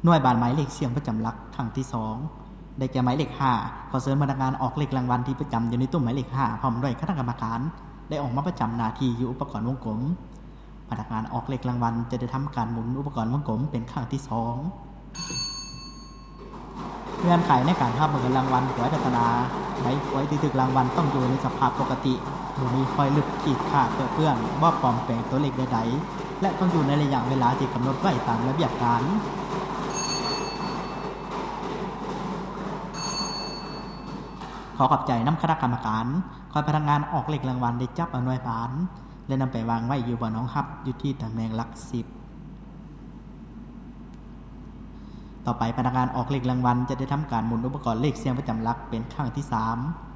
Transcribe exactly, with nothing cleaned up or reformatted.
หน่วยบานหมายเลขเสียงประจำหลักครั้งที่สองได้แก่หมายเลขห้าขอเชิญพนักงานออกเลขรางวัลที่ประจำอยู่ในตู้หมายเลขห้าพร้อมด้วยคณะกรรมการได้ออกมาประจำหน้าที่อยู่อุปกรณ์วงกลมพนักงานออกเลขรางวัลจะได้ทำการหมุนอุปกรณ์วงกลมเป็นครั้งที่สองเงื่อนไขในการรับเงินรางวัลหวยรัตนาใบหวยที่ถูกรางวัลต้องอยู่ในสภาพปกติบ่มีรอยลึกขีดขาดเปื้อนบ่ปลอมแปลงตัวเลขใดๆและต้องอยู่ในระยะเวลาที่กำหนดไว้ตามระเบียบการขอขอบใจน้ำคณะกรรมการคอยพนักงานออกเลขรางวัลได้จับเอาหน่วยผานและนำไปวางไว้อยู่บนน้องฮับอยู่ที่ตำแหน่งหลักสิบต่อไปพนักงานออกเลขรางวัลจะได้ทำการหมุนอุปกรณ์เลขเสียงประจำหลักเป็นครั้งที่สาม